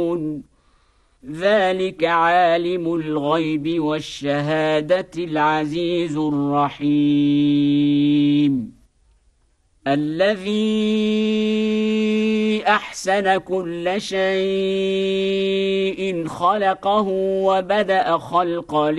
ذلك عالم الغيب والشهادة العزيز الرحيم الذي أحسن كل شيء خلقه وبدأ خلق